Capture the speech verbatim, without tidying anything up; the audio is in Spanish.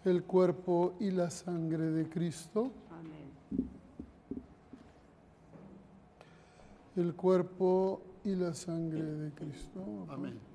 el cuerpo y la sangre de Cristo, Amén. el cuerpo y la sangre de Cristo. Amén.